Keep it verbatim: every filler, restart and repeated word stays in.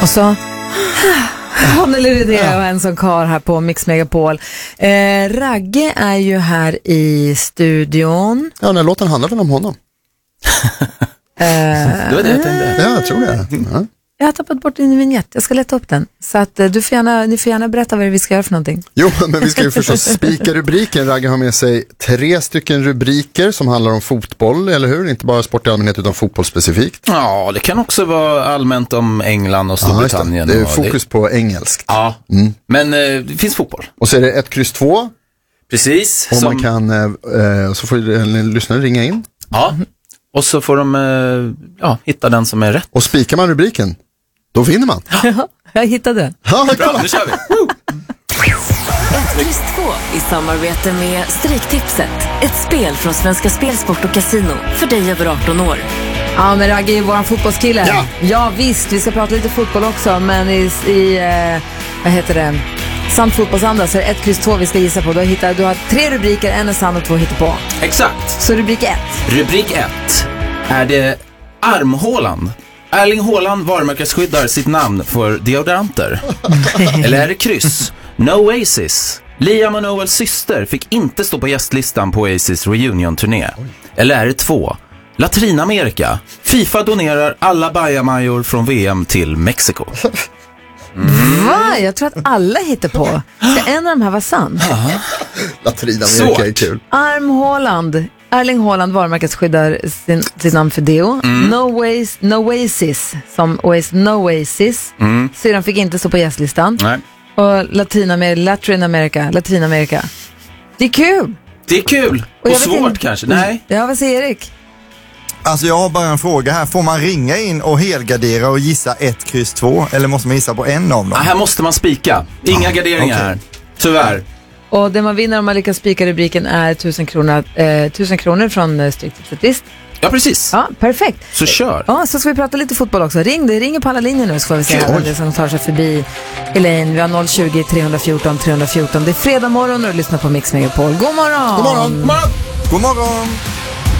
Och så Anneli Rydén och en som kar här på Mix Megapol. Eh, Ragge är ju här i studion. Ja, den här låten handlar väl om honom. eh, det var det jag tänkte. Ja, jag tror det. Ja. Jag har tappat bort din vignett. Jag ska leta upp den. Så att eh, du får gärna, ni får gärna berätta vad det är vi ska göra för någonting. Jo, men vi ska ju förstås spika rubriken. Ragge har med sig tre stycken rubriker som handlar om fotboll, eller hur? Inte bara sport i allmänhet utan fotboll specifikt. Ja, det kan också vara allmänt om England och Storbritannien. Ja, det. det är fokus det... på engelskt. Ja, mm. men eh, det finns fotboll. Och så är det ett kryss två. Precis. Och som... man kan, eh, så får en lyssnare ringa in. Ja, och så får de eh, ja, hitta den som är rätt. Och spikar man rubriken, då vinner man. Ja, jag hittade den. Ja, bra, nu kör vi. Ett kryss två i samarbete med Stryktipset. Ett spel från Svenska Spelsport och Casino för dig över arton år. Ja, men Ragge är våran fotbollskille. Ja. Ja, visst. Vi ska prata lite fotboll också, men i, i eh, vad heter det? Sant fotbollsanda så är det ett kryss två vi ska gissa på. Du har, hittat, du har tre rubriker, en är sann och två hittar på. Exakt. Så rubrik ett. Rubrik ett. Är det armhålan? Erling Haaland varumärkesskyddar sitt namn för deodoranter. Eller är det kryss? No Oasis. Liam och Noels syster fick inte stå på gästlistan på Oasis reunion-turné. Eller är det två? Latinamerika. FIFA donerar alla bajamajor från V M till Mexiko. Mm. Va? Jag tror att alla hittar på. Ska en av de här vara sann? Latinamerika är kul. Arm Haaland. Erling Haaland varumärkesskyddar sin, sin namn för deo. Mm. No ways, no Oasis. Som Oasis, no Oasis. Mm. Syran fick inte stå på gästlistan. Nej. Och Latinamerika, Latinamerika, Latinamerika. Det är kul. Det är kul. Och, och svårt inte... kanske. Nej. Ja, vad säger Erik? Alltså jag har bara en fråga här. Får man ringa in och helgardera och gissa ett kryss två? Eller måste man gissa på en av dem? Ja, här måste man spika. Inga ah, garderingar okay. här. Tyvärr. Och det man vinner om man lyckas spika rubriken är tusen kronor, eh, tusen kronor från eh, Stryktipset. Ja, precis. Ja, perfekt. Så kör. Ja, så ska vi prata lite fotboll också. Ring, det ringer på alla linjer nu så får vi se okay. det som tar sig förbi Elaine. Vi har noll tjugo, tre fjorton, tre fjorton. Det är fredag morgon och du lyssnar på Mix Megapol. God morgon! God morgon! God morgon! God morgon.